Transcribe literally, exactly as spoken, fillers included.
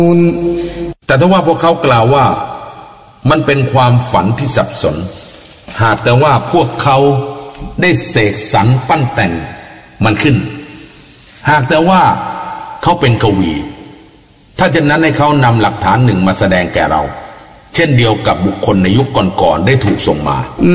แต่ถ้าว่าพวกเขากล่าวว่ามันเป็นความฝันที่สับสนหากแต่ว่าพวกเขาได้เสกสรรปั้นแต่งมันขึ้นหากแต่ว่าเขาเป็นกวีถ้าเช่นนั้นให้เขานำหลักฐานหนึ่งมาแสดงแก่เราเช่นเดียวกับบุคคลในยุคก่อนๆได้ถูกส่งมา